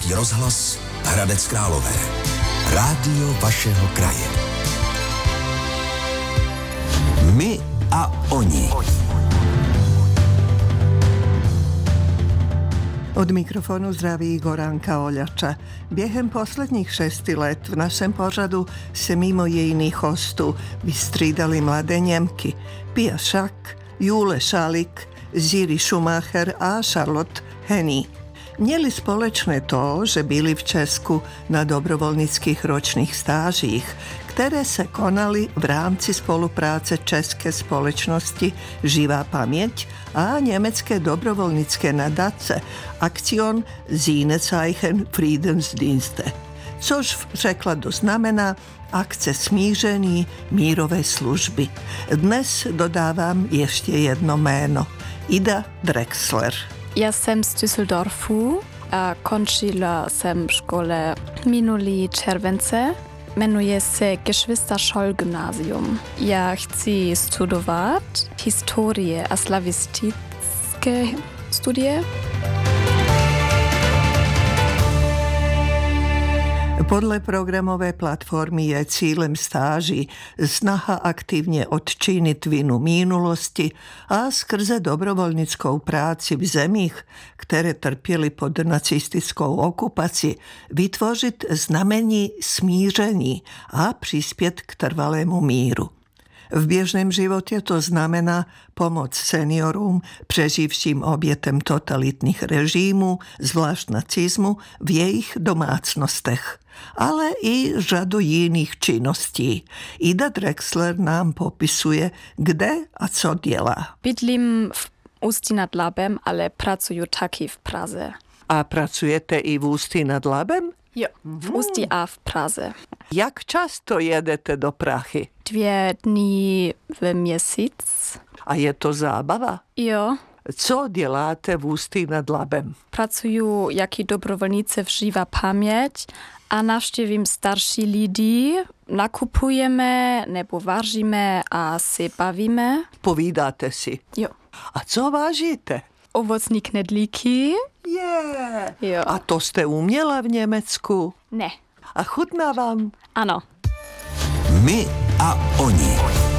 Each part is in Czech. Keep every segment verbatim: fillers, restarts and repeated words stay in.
Český rozhlas Hradec Králové. Rádio vašeho kraje. My a oni. Od mikrofonu zdraví Goranka Oljača. Během posledních šesti let v našem pořadu se mimo jiných hostů vystřídali mladé Němky Pia Šak, Jule Šalik, Ziri Schumacher a Charlotte Henny. Měli společné to, že byli v Česku na dobrovolnických ročných stážích, které se konaly v rámci spolupráce České společnosti Živá paměť a německé dobrovolnické nadace Aktion Sinnezeichen Friedensdienste, což v překladu znamená akce smíření mírové služby. Dnes dodávám ještě jedno jméno. Ida Drexler. Já jsem z Düsseldorfu a končila jsem v škole minulý července. Jmenuje se Geschwister-Scholl Gymnasium. Já chci studovat historie a slavistické studie. Podle programové platformy je cílem stáží snaha aktivně odčinit vinu minulosti a skrze dobrovolnickou práci v zemích, které trpěly pod nacistickou okupací, vytvořit znamení smíření a přispět k trvalému míru. V běžném životě to znamená pomoc seniorům, přeživším obětem totalitních režimů, zvlášť nacismu, v jejich domácnostech, ale i řadu jiných činností. Ida Drexler nám popisuje, kde a co dělá. Bydlím v Ústí nad Labem, ale pracuju taky v Praze. A pracujete i v Ústí nad Labem? Jo, v Ústí a v Praze. Jak často jedete do Prahy? Dvě dny v měsíc. A je to zábava? Jo. Co děláte v Ústí nad Labem? Pracuju jako dobrovolnice v Živá paměť a navštívím starší lidi, nakupujeme nebo vaříme a si bavíme. Povídáte si? Jo. A co vážíte? Ovocní knedlíky. Je. Jo. A to jste uměla v Německu? Ne. A chutná vám? Ano. My a oni.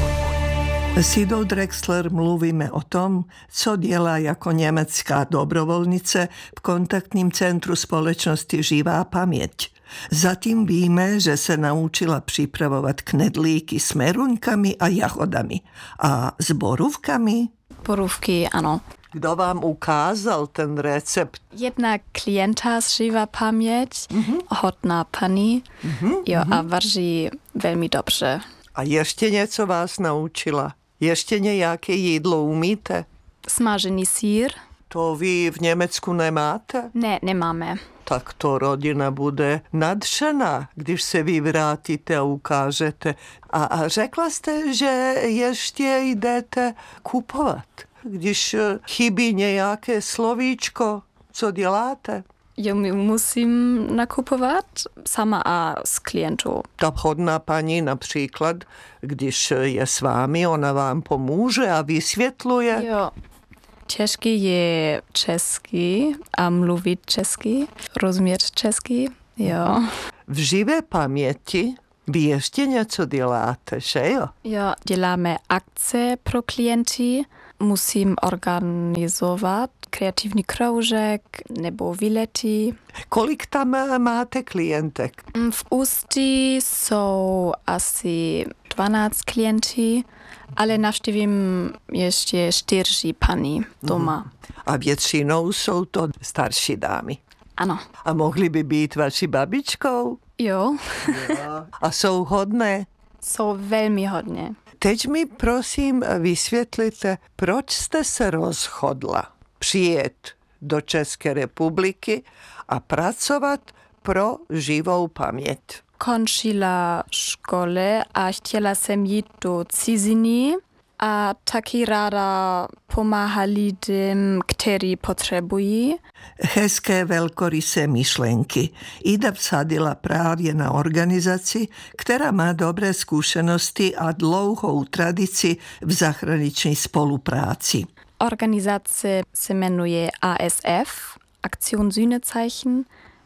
S Idou Drexler mluvíme o tom, co dělá jako německá dobrovolnice v kontaktním centru společnosti Živá paměť. Zatím víme, že se naučila připravovat knedlíky s meruňkami a jahodami. A s borůvkami? Borůvky, ano. Kdo vám ukázal ten recept? Jedna klienta z Živá paměť, mm-hmm. hodná paní, mm-hmm. jo, a vaří velmi dobře. A ještě něco vás naučila? Ještě nějaké jídlo umíte? Smažený sýr. To vy v Německu nemáte? Ne, nemáme. Tak to rodina bude nadšená, když se vy vrátíte a ukážete. A, a řekla jste, že ještě jdete kupovat. Když chybí nějaké slovíčko, co děláte? Jo, musím nakupovat sama a s klientou. Ta vhodná paní například, když je s vámi, ona vám pomůže a vysvětluje. Jo. Český je český a mluvit český, rozumět český, jo. V Živé paměti vy ještě něco děláte, že jo? Jo, děláme akce pro klienty, musím organizovat kreativní kroužek nebo výlety. Kolik tam máte klientek? V Ústí jsou asi dvanáct klientů, ale navštívím ještě čtyři paní doma. A většinou jsou to starší dámy. Ano. A mohly by být vaší babičkou? Jo. Jo. A jsou hodné? Jsou velmi hodné. Teď mi prosím vysvětlite, proč jste se rozhodla přijet do České republiky a pracovat pro Živou paměť. Končila škole a chtěla jsem jít do ciziny a taky ráda pomáhá lidem, kteří potřebují. Hezké velkorysé myšlenky. Ida vsadila právě na organizaci, která má dobré zkušenosti a dlouhou tradici v zahraniční spolupráci. Organizace se jmenuje A S F, Aktion Sinnezeichen,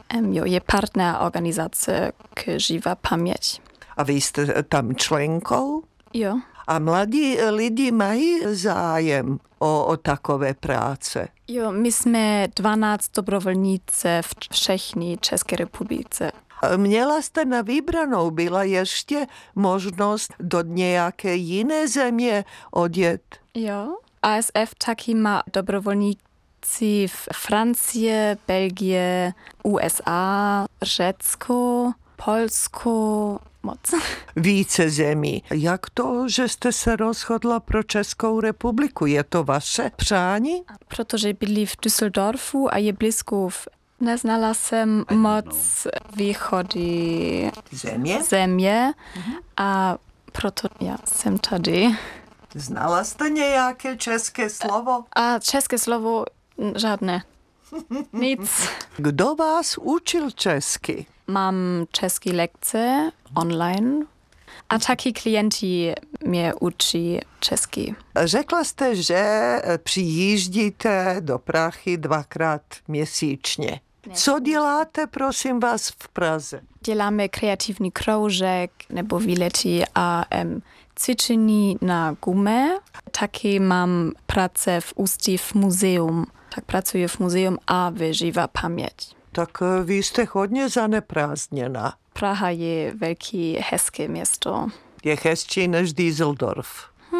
Um, jo, je partner organizace k Živa paměť. A vy jste tam členkou? Jo. A mladí lidi mají zájem o, o takové práce? Jo, my jsme dvanáct dobrovolníce v všechny České republice. Měla jste na vybranou, byla ještě možnost do nějaké jiné země odjet? Jo. A S F taky má dobrovolníci v Francie, Belgie, U S A, Řecko, Polsko, moc. Více zemí. Jak to, že jste se rozhodla pro Českou republiku? Je to vaše přání? Protože byli v Düsseldorfu a je blízko. Neznala jsem moc východy Země? země a proto já jsem tady. Znala jste nějaké české slovo? A české slovo žádné. Nic. Kdo vás učil česky? Mám české lekce online a taky klienti mě učí česky. Řekla jste, že přijíždíte do Prahy dvakrát měsíčně. Co děláte, prosím vás, v Praze? Děláme kreativní kroužek nebo výlety a um, cvičení na gume. Taky mám práce v Ústí v muzeum. Tak pracuji v muzeum a ve Živa paměť. Tak vy jste hodně zaneprázdněná. Praha je velký, hezké město. Je hezčí než Düsseldorf.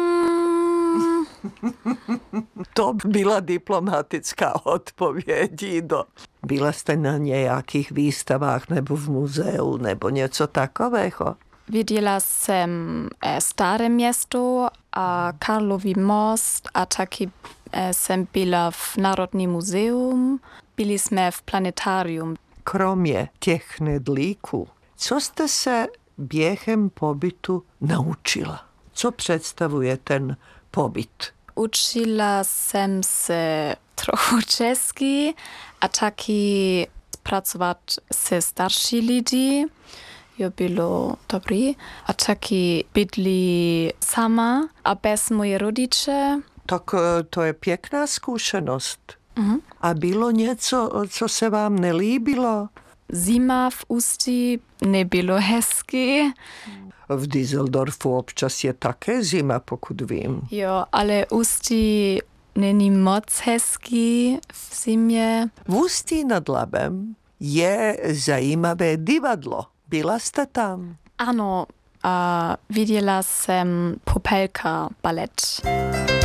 Hmm. To byla diplomatická odpověď. Do. Byla jste na nějakých výstavách nebo v muzeu nebo něco takového? Viděla jsem Staré město a Karlový most a taky jsem byla v Národním muzeum. Byli jsme v planetárium. Kromě těch nedlíků, co jste se během pobytu naučila? Co představuje ten pobyt? Učila jsem se trochu česky a taky pracovat se starší lidi. Jo, bylo dobrý. A taky bydli sama a bez moje rodiče. Tak to je pěkná zkušenost. Mhm. A bylo něco, co se vám nelíbilo? Zima v Ústí nebylo hezky. V Düsseldorfu občas je také zima, pokud vím. Jo, ale Ústí není moc hezký v zimě. V Ústí nad Labem je zajímavé divadlo. Byla jste tam? Ano, a viděla jsem Popelka balet.